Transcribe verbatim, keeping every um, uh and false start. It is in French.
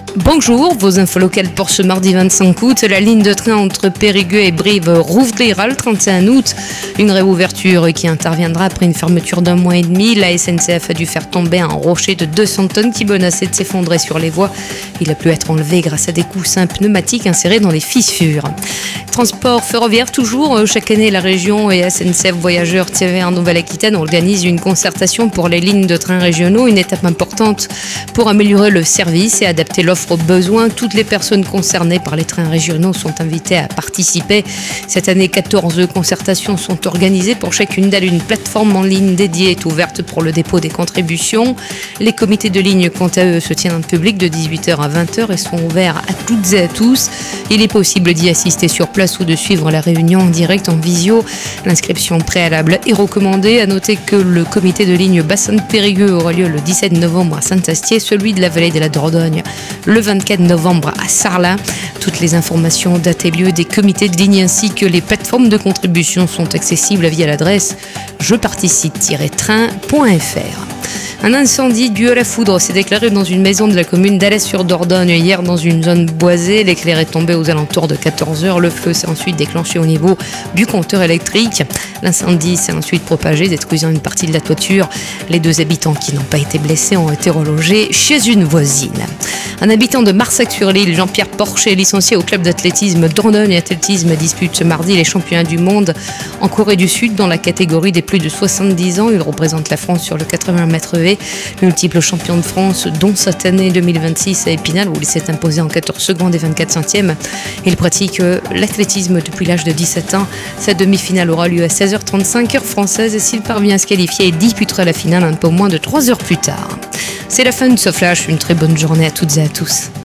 Bonjour, vos infos locales pour ce mardi vingt-cinq août. La ligne de train entre Périgueux et Brive rouvrira le trente et un août. Une réouverture qui interviendra après une fermeture d'un mois et demi. La S N C F a dû faire tomber un rocher de deux cents tonnes qui menaçait de s'effondrer sur les voies. Il a pu être enlevé grâce à des coussins pneumatiques insérés dans les fissures. Transport ferroviaire toujours. Chaque année, la région et S N C F Voyageurs T V en Nouvelle-Aquitaine organisent une concertation pour les lignes de train régionaux. Une étape importante pour améliorer le service et adapter l'offre aux besoins. Toutes les personnes concernées par les trains régionaux sont invitées à participer. Cette année, quatorze concertations sont organisées pour chacune d'elles. Une plateforme en ligne dédiée est ouverte pour le dépôt des contributions. Les comités de ligne, quant à eux, se tiennent en public de dix-huit heures à vingt heures et sont ouverts à toutes et à tous. Il est possible d'y assister sur place ou de suivre la réunion en direct en visio. L'inscription préalable est recommandée. À noter que le comité de ligne Bassin de Périgueux aura lieu le dix-sept novembre à Saint-Astier, celui de la vallée de la Dordogne le vingt-quatre novembre à Sarlat. Toutes les informations, dates et lieux des comités de ligne ainsi que les plateformes de contribution sont accessibles via l'adresse je participe tiret train point f r. Un incendie dû à la foudre s'est déclaré dans une maison de la commune d'Alès-sur-Dordogne hier dans une zone boisée. L'éclair est tombé aux alentours de quatorze heures. Le feu s'est ensuite déclenché au niveau du compteur électrique. L'incendie s'est ensuite propagé, détruisant une partie de la toiture. Les deux habitants qui n'ont pas été blessés ont été relogés chez une voisine. Un habitant de Marsac-sur-l'Île, Jean-Pierre Porcher, licencié au club d'athlétisme Dordogne Athlétisme, dispute ce mardi les championnats du monde en Corée du Sud dans la catégorie des plus de soixante-dix ans. Il représente la France sur le quatre-vingts mètres V. Multiple champion de France, dont cette année deux mille vingt-six à Épinal, où il s'est imposé en quatorze secondes et vingt-quatre centièmes. Il pratique l'athlétisme depuis l'âge de dix-sept ans. Sa demi-finale aura lieu à seize heures trente-cinq heure française et s'il parvient à se qualifier, il disputera la finale un peu moins de trois heures plus tard. C'est la fin de ce flash. Une très bonne journée à toutes et à tous.